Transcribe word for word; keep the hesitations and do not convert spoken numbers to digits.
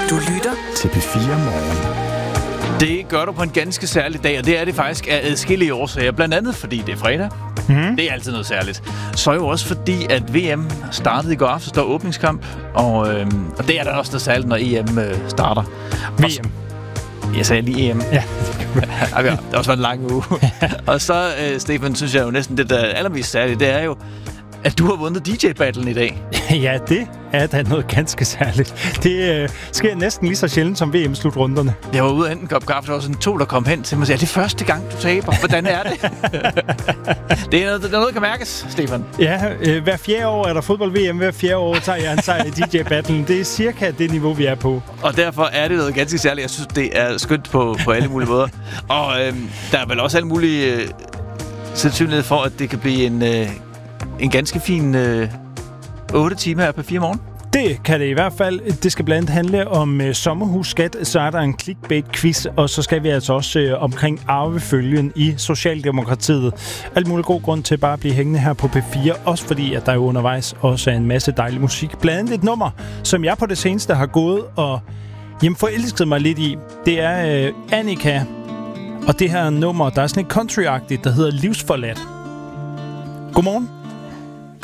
Du lytter til P fire Morgen. Det gør du på en ganske særlig dag, og det er det faktisk af adskillige årsager. Blandt andet fordi det er fredag. Mm. Det er altid noget særligt. Så jo også fordi, at V M startede i går aftes, der er åbningskamp. Og, øhm, og det er der også noget særligt, når E M øh, starter. V M. Jeg sagde lige E M. Ja. Ja, det har også været en lang uge. Og så, øh, Stefan, synes jeg jo næsten, det der er allermest særligt, det er jo, at du har vundet D J-battlen i dag. Ja, det er da noget ganske særligt. Det øh, sker næsten lige så sjældent som V M-slutrunderne. Jeg var ude af en kop kaffe, der var sådan to, der kom hen til mig og sagde, er det første gang, du taber? Hvordan er det? det, er noget, det er noget, der kan mærkes, Stefan. Ja, øh, hver fjerde år er der fodbold-V M. Hver fjerde år tager jeg en sejr i D J-battlen. Det er cirka det niveau, vi er på. Og derfor er det noget ganske særligt. Jeg synes, det er skønt på, på alle mulige måder. Og øh, der er vel også alle mulige øh, sandsynlighed for, at det kan blive en... Øh, En ganske fin øh, otte timer her på fire morgen. Det kan det i hvert fald. Det skal blandt andet handle om øh, sommerhusskat. Så er der en clickbait-quiz, og så skal vi altså også øh, omkring arvefølgen i Socialdemokratiet. Alt muligt god grund til bare at blive hængende her på P fire. Også fordi, at der jo undervejs også er en masse dejlig musik. Blandt andet et nummer, som jeg på det seneste har gået og jamen, forelsket mig lidt i. Det er øh, Annika. Og det her nummer, der er sådan et country-agtigt, der hedder Livsforladt. Godmorgen.